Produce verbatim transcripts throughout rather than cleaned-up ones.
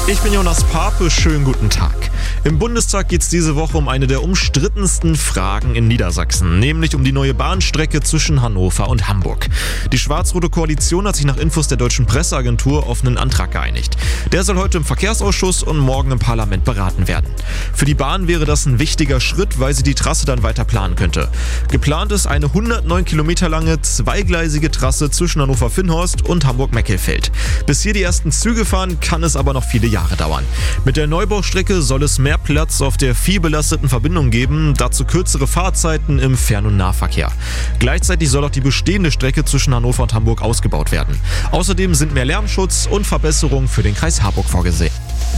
Ich bin Jonas Pape, schönen guten Tag. Im Bundestag geht es diese Woche um eine der umstrittensten Fragen in Niedersachsen, nämlich um die neue Bahnstrecke zwischen Hannover und Hamburg. Die schwarz-rote Koalition hat sich nach Infos der Deutschen Presseagentur auf einen Antrag geeinigt. Der soll heute im Verkehrsausschuss und morgen im Parlament beraten werden. Für die Bahn wäre das ein wichtiger Schritt, weil sie die Trasse dann weiter planen könnte. Geplant ist eine hundertneun Kilometer lange, zweigleisige Trasse zwischen Hannover-Vinnhorst und Hamburg-Meckelfeld. Bis hier die ersten Züge fahren, kann es aber noch viele Jahre dauern. Mit der Neubaustrecke soll es mehr Platz auf der viel belasteten Verbindung geben, dazu kürzere Fahrzeiten im Fern- und Nahverkehr. Gleichzeitig soll auch die bestehende Strecke zwischen Hannover und Hamburg ausgebaut werden. Außerdem sind mehr Lärmschutz und Verbesserungen für den Kreis Harburg vorgesehen.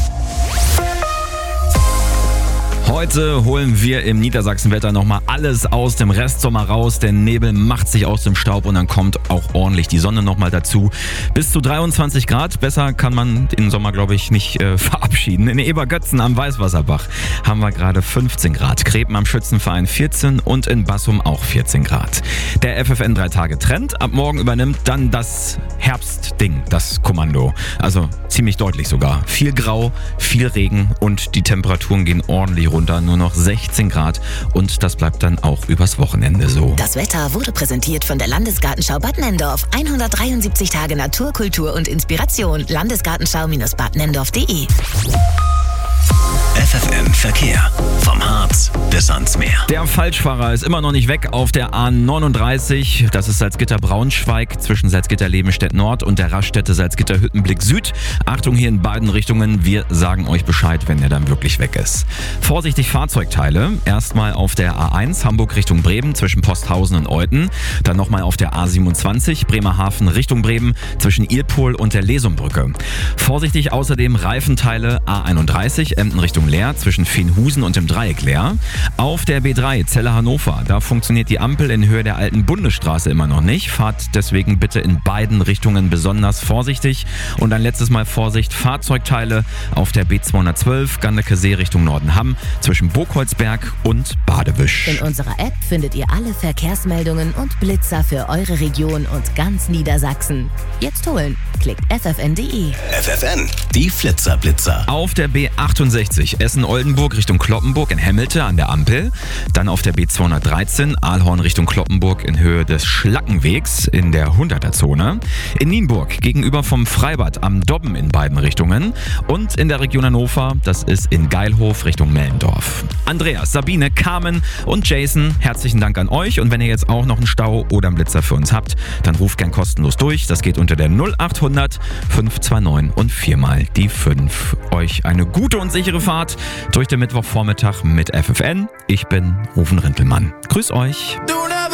Heute holen wir im Niedersachsenwetter nochmal alles aus dem Restsommer raus. Der Nebel macht sich aus dem Staub und dann kommt auch ordentlich die Sonne nochmal dazu. Bis zu dreiundzwanzig Grad. Besser kann man den Sommer, glaube ich, nicht äh, verabschieden. In Ebergötzen am Weißwasserbach haben wir gerade fünfzehn Grad. Kreben am Schützenverein vierzehn und in Bassum auch vierzehn Grad. Der F F N drei Tage Trend. Ab morgen übernimmt dann das Herbstding, das Kommando. Also ziemlich deutlich sogar. Viel Grau, viel Regen und die Temperaturen gehen ordentlich runter. Nur noch sechzehn Grad und das bleibt dann auch übers Wochenende so. Das Wetter wurde präsentiert von der Landesgartenschau Bad Nenndorf. hundertdreiundsiebzig Tage Natur, Kultur und Inspiration. Landesgartenschau Bad Nenndorf punkt de. F F M Verkehr. Vom Harz bis ans Meer. Der Falschfahrer ist immer noch nicht weg auf der A neununddreißig. Das ist Salzgitter-Braunschweig zwischen Salzgitter-Lebenstedt-Nord und der Raststätte Salzgitter-Hüttenblick Süd. Achtung hier in beiden Richtungen. Wir sagen euch Bescheid, wenn er dann wirklich weg ist. Vorsichtig Fahrzeugteile. Erstmal auf der A eins Hamburg Richtung Bremen zwischen Posthausen und Euthen. Dann nochmal auf der A siebenundzwanzig Bremerhaven Richtung Bremen zwischen Ilpol und der Lesumbrücke. Vorsichtig außerdem Reifenteile A einunddreißig Emden Richtung Leer zwischen Feenhusen und dem Dreieck Leer. Auf der B drei Celle Hannover, da funktioniert die Ampel in Höhe der alten Bundesstraße immer noch nicht. Fahrt deswegen bitte in beiden Richtungen besonders vorsichtig. Und ein letztes Mal Vorsicht, Fahrzeugteile auf der B zweihundertzwölf Gandeke-See Richtung Nordenham zwischen Burgholzberg und Badewisch. In unserer App findet ihr alle Verkehrsmeldungen und Blitzer für eure Region und ganz Niedersachsen. Jetzt holen. Klickt f f n punkt de. F F N, die Flitzer-Blitzer. Auf der B achtundsechzig Essen-Oldenburg Richtung Kloppenburg in Hemmelte an der Ampel. Dann auf der B zweihundertdreizehn Aalhorn Richtung Kloppenburg in Höhe des Schlackenwegs in der hunderter-Zone. In Nienburg gegenüber vom Freibad am Dobben in beiden Richtungen. Und in der Region Hannover, das ist in Geilhof Richtung Mellendorf. Andreas, Sabine, Carmen und Jason, herzlichen Dank an euch. Und wenn ihr jetzt auch noch einen Stau oder einen Blitzer für uns habt, dann ruft gern kostenlos durch. Das geht unter der null achthundert fünf zwei neun und viermal die fünf. Euch eine gute und sichere Fahrt durch den Mittwochvormittag mit F F N. Ich bin Rufen Rintelmann. Grüß euch. Du